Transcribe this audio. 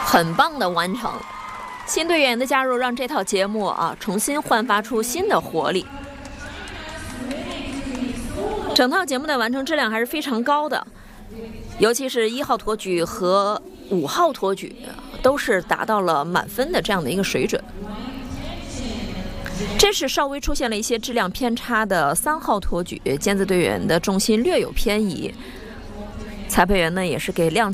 很棒的完成。新队员的加入让这套节目重新焕发出新的活力。整套节目的完成质量还是非常高的，尤其是1号托举和5号托举都是达到了满分的这样的一个水准。这是稍微出现了一些质量偏差的3号托举，尖子队员的重心略有偏移，裁判员呢也是给亮